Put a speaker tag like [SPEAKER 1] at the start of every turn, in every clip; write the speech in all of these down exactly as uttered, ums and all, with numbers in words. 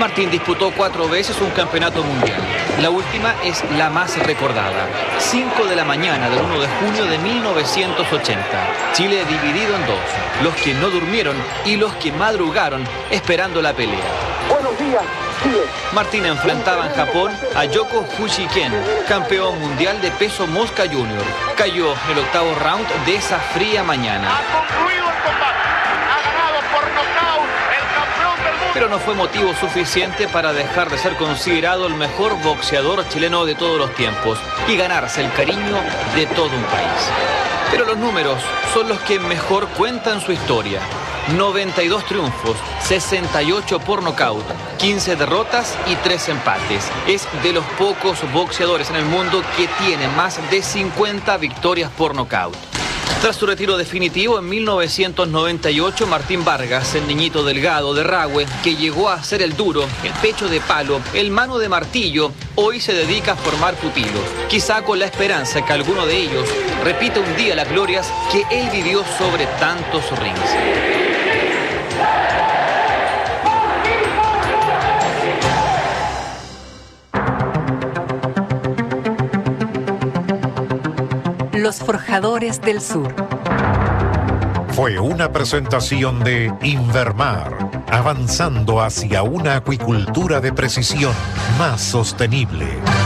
[SPEAKER 1] Martín disputó cuatro veces un campeonato mundial. La última es la más recordada. cinco de la mañana del uno de junio de mil novecientos ochenta. Chile dividido en dos. Los que no durmieron y los que madrugaron esperando la pelea.
[SPEAKER 2] Buenos días, Chile.
[SPEAKER 1] Martín enfrentaba en Japón a Yoko Fujii-Ken, campeón mundial de peso mosca junior. Cayó en el octavo round de esa fría mañana.
[SPEAKER 3] Ha concluido el combate. Ha ganado por nocaut el campeón del mundo.
[SPEAKER 1] Pero no fue motivo suficiente para dejar de ser considerado el mejor boxeador chileno de todos los tiempos y ganarse el cariño de todo un país. Pero los números son los que mejor cuentan su historia. noventa y dos triunfos, sesenta y ocho por nocaut, quince derrotas y tres empates. Es de los pocos boxeadores en el mundo que tiene más de cincuenta victorias por nocaut. Tras su retiro definitivo en mil novecientos noventa y ocho, Martín Vargas, el niñito delgado de Rahue, que llegó a ser el duro, el pecho de palo, el mano de martillo, hoy se dedica a formar pupilos. Quizá con la esperanza que alguno de ellos repita un día las glorias que él vivió sobre tantos rings.
[SPEAKER 4] Los Forjadores del Sur.
[SPEAKER 5] Fue una presentación de Invermar, avanzando hacia una acuicultura de precisión más sostenible.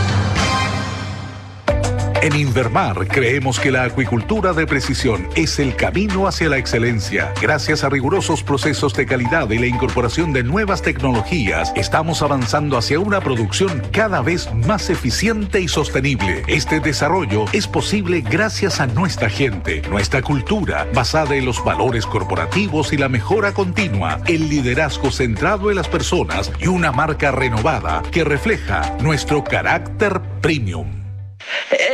[SPEAKER 6] En Invermar creemos que la acuicultura de precisión es el camino hacia la excelencia. Gracias a rigurosos procesos de calidad y la incorporación de nuevas tecnologías, estamos avanzando hacia una producción cada vez más eficiente y sostenible. Este desarrollo es posible gracias a nuestra gente, nuestra cultura, basada en los valores corporativos y la mejora continua, el liderazgo centrado en las personas y una marca renovada que refleja nuestro carácter premium.